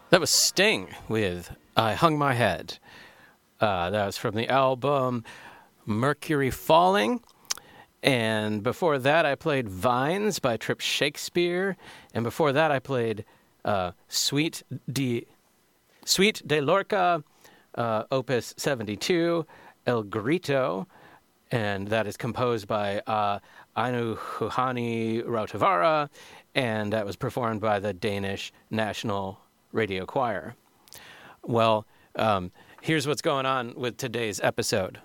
That was Sting with I Hung My Head. That was from the album Mercury Falling. And before that, I played Vines by Trip Shakespeare. And before that, I played Suite de Lorca, Opus 72, El Grito. And that is composed by Ainu Juhani Rautavaara. And that was performed by the Danish National Radio Choir. Well, here's what's going on with today's episode.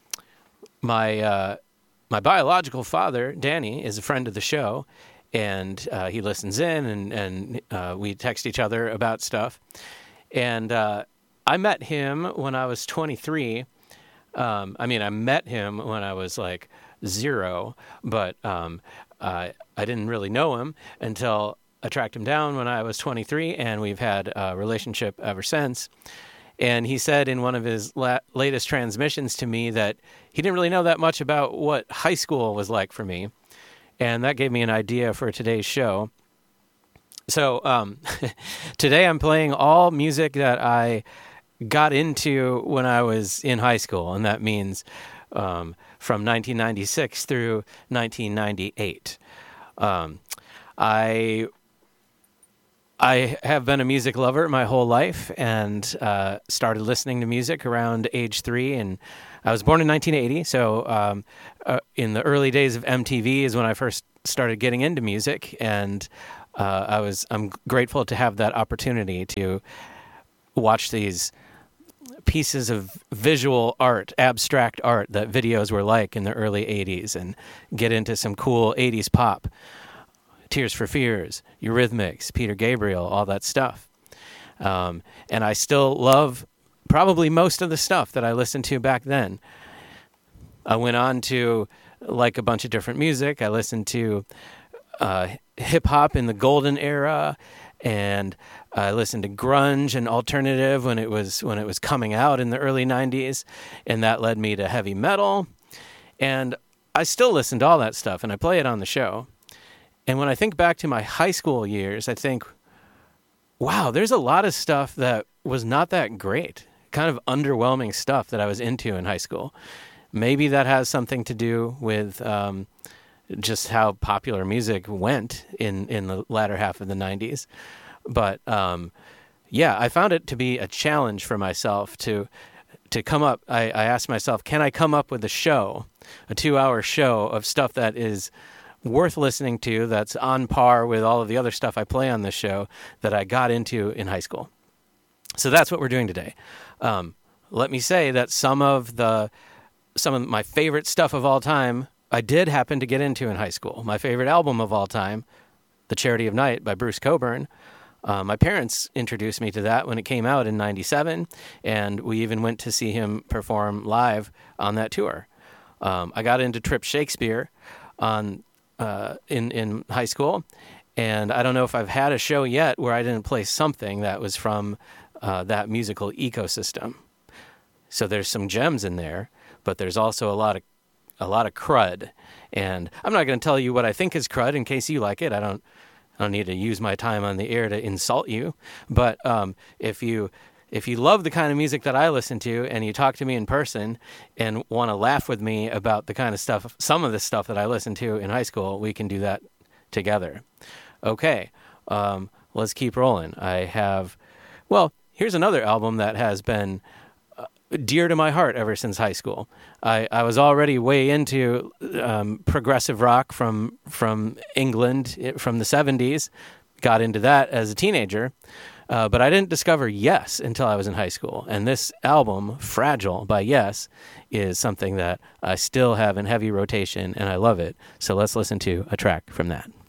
My biological father, Danny, is a friend of the show, and he listens in, and we text each other about stuff. And I met him when I was 23. I met him when I was like 0, but I didn't really know him until I tracked him down when I was 23, and we've had a relationship ever since. And he said in one of his latest transmissions to me that he didn't really know that much about what high school was like for me. And that gave me an idea for today's show. So today I'm playing all music that I got into when I was in high school. And that means from 1996 through 1998. I have been a music lover my whole life and started listening to music around age 3. And I was born in 1980, so in the early days of MTV is when I first started getting into music. And I'm grateful to have that opportunity to watch these pieces of visual art, abstract art that videos were like in the early 80s, and get into some cool 80s pop. Tears for Fears, Eurythmics, Peter Gabriel, all that stuff. And I still love probably most of the stuff that I listened to back then. I went on to like a bunch of different music. I listened to hip-hop in the golden era, and I listened to grunge and alternative when it was coming out in the early 90s, and that led me to heavy metal. And I still listen to all that stuff, and I play it on the show. And when I think back to my high school years, I think, wow, there's a lot of stuff that was not that great, kind of underwhelming stuff that I was into in high school. Maybe that has something to do with just how popular music went in the latter half of the 90s. But I found it to be a challenge for myself to come up. I asked myself, can I come up with a 2-hour show of stuff that is worth listening to, that's on par with all of the other stuff I play on this show that I got into in high school. So that's what we're doing today. Let me say that some of my favorite stuff of all time, I did happen to get into in high school. My favorite album of all time, The Charity of Night by Bruce Cockburn. My parents introduced me to that when it came out in 97, and we even went to see him perform live on that tour. I got into Trip Shakespeare in high school, and I don't know if I've had a show yet where I didn't play something that was from that musical ecosystem. So there's some gems in there, but there's also a lot of crud. And I'm not going to tell you what I think is crud in case you like it. I don't need to use my time on the air to insult you. But if you love the kind of music that I listen to, and you talk to me in person and want to laugh with me about the kind of stuff, some of the stuff that I listened to in high school, we can do that together. Okay, let's keep rolling. Here's another album that has been dear to my heart ever since high school. I was already way into progressive rock from England from the 70s, got into that as a teenager. But I didn't discover Yes until I was in high school. And this album, Fragile by Yes, is something that I still have in heavy rotation, and I love it. So let's listen to a track from that.